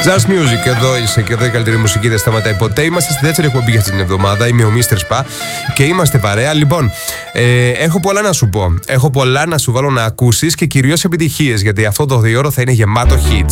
Just Music, εδώ είσαι και εδώ η καλύτερη μουσική δεν σταματάει ποτέ. Είμαστε στη δεύτερη εκπομπή για την εβδομάδα. Είμαι ο Mr. Spa και είμαστε παρέα. Λοιπόν, έχω πολλά να σου πω. Έχω πολλά να σου βάλω να ακούσεις και κυρίως επιτυχίες, γιατί αυτό το 2ωρο θα είναι γεμάτο hits.